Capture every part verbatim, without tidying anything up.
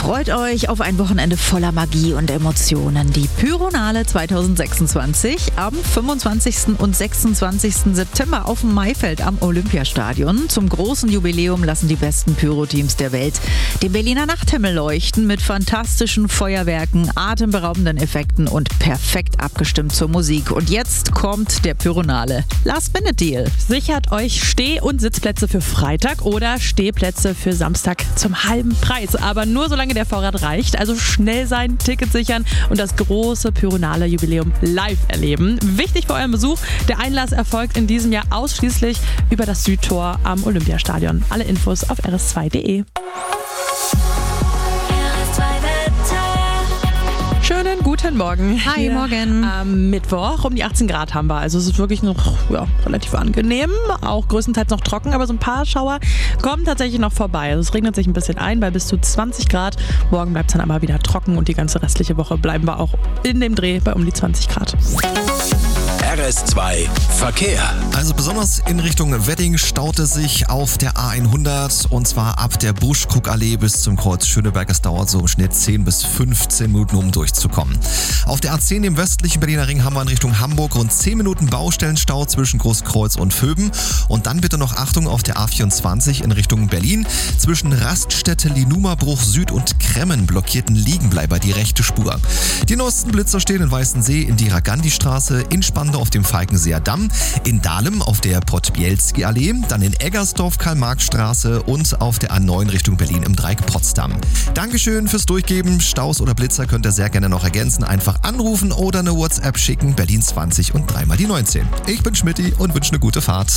Freut euch auf ein Wochenende voller Magie und Emotionen. Die Pyronale zwanzig sechsundzwanzig am fünfundzwanzigsten und sechsundzwanzigsten September auf dem Maifeld am Olympiastadion. Zum großen Jubiläum lassen die besten Pyro-Teams der Welt den Berliner Nachthimmel leuchten mit fantastischen Feuerwerken, atemberaubenden Effekten und perfekt abgestimmt zur Musik. Und jetzt kommt der Pyronale Last-Minute-Deal. Sichert euch Steh- und Sitzplätze für Freitag oder Stehplätze für Samstag zum halben Preis. Aber nur solange der Vorrat reicht. Also schnell sein, Ticket sichern und das große Pyronale Jubiläum live erleben. Wichtig für euren Besuch, der Einlass erfolgt in diesem Jahr ausschließlich über das Südtor am Olympiastadion. Alle Infos auf r s zwei punkt d e. Schönen guten Morgen. Hi, Hier morgen. Am Mittwoch um die achtzehn Grad haben wir. Also es ist wirklich noch ja, relativ angenehm. Auch größtenteils noch trocken, aber so ein paar Schauer kommen tatsächlich noch vorbei. Also es regnet sich ein bisschen ein bei bis zu zwanzig Grad. Morgen bleibt es dann aber wieder trocken und die ganze restliche Woche bleiben wir auch in dem Dreh bei um die zwanzig Grad. R S zwei Verkehr. Also besonders in Richtung Wedding staut es sich auf der A hundert und zwar ab der Buschkuckallee bis zum Kreuz Schöneberg. Es dauert so im Schnitt zehn bis fünfzehn Minuten, um durchzukommen. Auf der A zehn im westlichen Berliner Ring haben wir in Richtung Hamburg rund zehn Minuten Baustellenstau zwischen Großkreuz und Vöben. Und dann bitte noch Achtung auf der A vierundzwanzig in Richtung Berlin. Zwischen Raststätte Linumerbruch Süd und Kremmen blockierten Liegenbleiber die rechte Spur. Die neuesten Blitzer stehen in Weißensee in die Ragandi-Straße, in Spandau auf dem Falkenseer Damm, in Dahlem auf der Podbielski-Allee, dann in Eggersdorf Karl-Marx-Straße und auf der A neun Richtung Berlin im Dreieck Potsdam. Dankeschön fürs Durchgeben. Staus oder Blitzer könnt ihr sehr gerne noch ergänzen. Einfach anrufen oder eine WhatsApp schicken. Berlin zwanzig und dreimal die neunzehn. Ich bin Schmidti und wünsche eine gute Fahrt.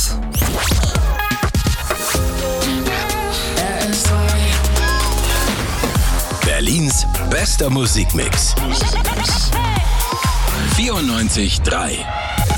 Berlins bester Musikmix. vierundneunzig Komma drei